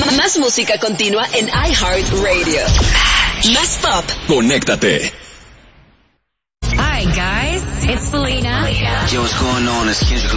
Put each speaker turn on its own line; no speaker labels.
Más música continua en iHeartRadio. Más pop.
Conéctate.
Hi guys, it's Selena.
Yo, what's going on? It's Kendrick